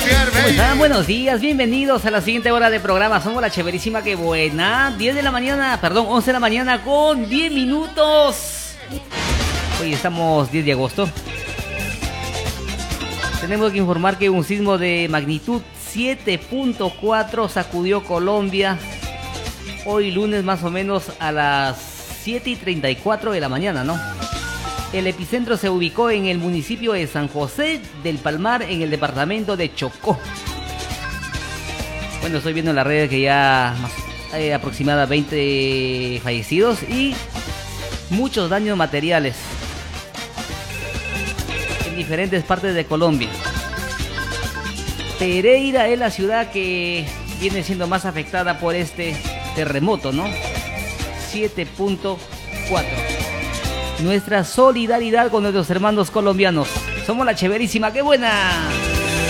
¿Cómo están? Buenos días, bienvenidos a la siguiente hora de programa. Somos la Chéverísima, qué buena. 11 de la mañana con 10 minutos. Hoy estamos 10 de agosto. Tenemos que informar que un sismo de magnitud 7.4 sacudió Colombia hoy lunes más o menos a las 7:34 de la mañana, ¿no? El epicentro se ubicó en el municipio de San José del Palmar, en el departamento de Chocó. Bueno, estoy viendo en las redes que ya hay aproximadamente 20 fallecidos y muchos daños materiales en diferentes partes de Colombia. Pereira es la ciudad que viene siendo más afectada por este terremoto, ¿no? 7.4. Nuestra solidaridad con nuestros hermanos colombianos. Somos la Chéverísima, ¡qué buena!